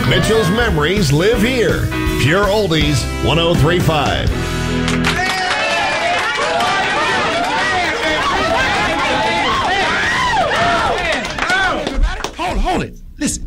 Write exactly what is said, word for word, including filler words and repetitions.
Mitchell's memories live here. Pure Oldies one oh three point five. Hold, hold it. Listen,